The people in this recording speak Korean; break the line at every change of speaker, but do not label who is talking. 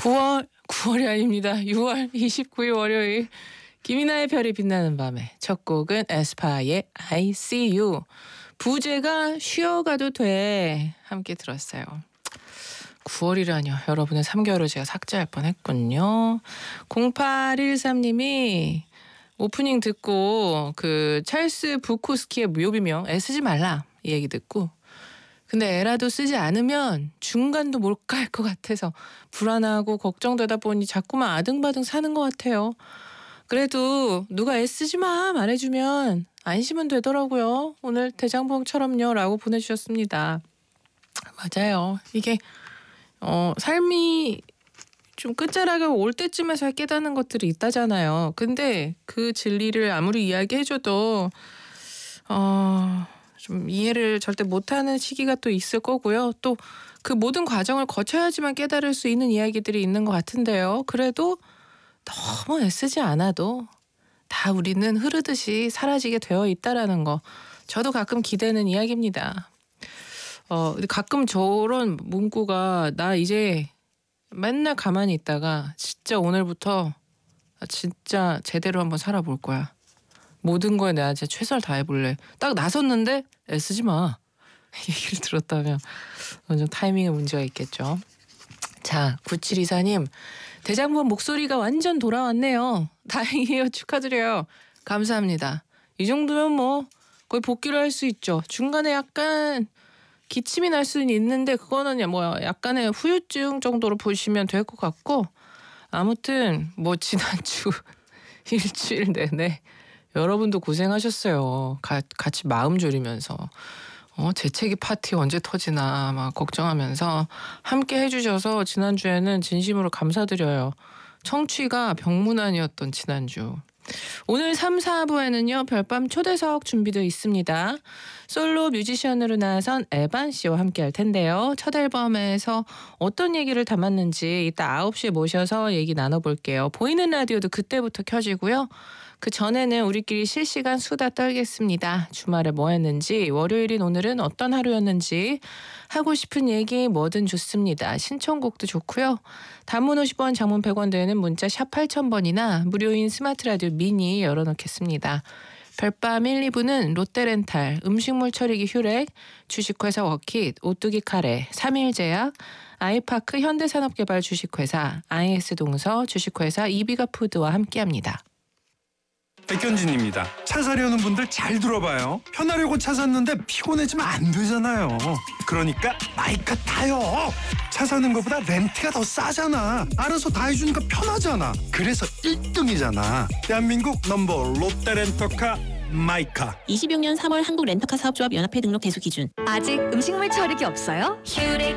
9월이 아닙니다. 6월 29일 월요일 김이나의 별이 빛나는 밤에 첫 곡은 에스파의 I See You. 부제가 쉬어가도 돼 함께 들었어요. 9월이라뇨. 여러분의 3개월을 제가 삭제할 뻔했군요. 0813님이 오프닝 듣고 그 찰스 부코스키의 묘비명 애쓰지 말라 이 얘기 듣고 근데 애라도 쓰지 않으면 중간도 못 갈 것 같아서 불안하고 걱정되다 보니 자꾸만 아등바등 사는 것 같아요. 그래도 누가 애쓰지 마 말해주면 안심은 되더라고요. 오늘 대장봉처럼요 라고 보내주셨습니다. 맞아요. 이게 삶이 좀 끝자락에 올 때쯤에서 깨닫는 것들이 있다잖아요. 근데 그 진리를 아무리 이야기해줘도 좀 이해를 절대 못하는 시기가 또 있을 거고요. 또 그 모든 과정을 거쳐야지만 깨달을 수 있는 이야기들이 있는 것 같은데요. 그래도 너무 애쓰지 않아도 다 우리는 흐르듯이 사라지게 되어 있다라는 거. 저도 가끔 기대는 이야기입니다. 근데 가끔 저런 문구가 나 이제 맨날 가만히 있다가 진짜 오늘부터 진짜 제대로 한번 살아볼 거야. 모든 거에 내가 진짜 최선을 다해볼래. 딱 나섰는데 애쓰지 마. 얘기를 들었다면 좀 타이밍에 문제가 있겠죠. 자, 9724님. 대장본 목소리가 완전 돌아왔네요. 다행이에요. 축하드려요. 감사합니다. 이 정도면 뭐 거의 복귀를 할 수 있죠. 중간에 약간 기침이 날 수는 있는데 그거는 뭐 약간의 후유증 정도로 보시면 될 것 같고 아무튼 뭐 지난주 일주일 내내 여러분도 고생하셨어요. 같이 마음 졸이면서 재채기 파티 언제 터지나 막 걱정하면서 함께 해주셔서 지난주에는 진심으로 감사드려요. 청취가 병문안이었던 지난주. 오늘 3, 4부에는요. 별밤 초대석 준비되어 있습니다. 솔로 뮤지션으로 나선 에반 씨와 함께 할 텐데요. 첫 앨범에서 어떤 얘기를 담았는지 이따 9시에 모셔서 얘기 나눠볼게요. 보이는 라디오도 그때부터 켜지고요. 그 전에는 우리끼리 실시간 수다 떨겠습니다. 주말에 뭐 했는지, 월요일인 오늘은 어떤 하루였는지 하고 싶은 얘기 뭐든 좋습니다. 신청곡도 좋고요. 단문 50원, 장문 100원 되는 문자 샵 8000번이나 무료인 스마트 라디오 미니 열어놓겠습니다. 별밤 1, 2부는 롯데렌탈, 음식물 처리기 휴렉, 주식회사 워킷, 오뚜기 카레, 3일제약, 아이파크 현대산업개발 주식회사, IS동서 주식회사 이비가 푸드와 함께합니다.
백현진입니다. 차 사려는 분들 잘 들어봐요. 편하려고 차 샀는데 피곤해지면 안 되잖아요. 그러니까 마이카 타요. 차 사는 것보다 렌트가 더 싸잖아. 알아서 다 해주니까 편하잖아. 그래서 1등이잖아. 대한민국 넘버 롯데렌터카 마이카.
26년 3월 한국 렌터카 사업조합 연합회 등록 대수 기준.
아직 음식물 처리기 없어요? 휴렉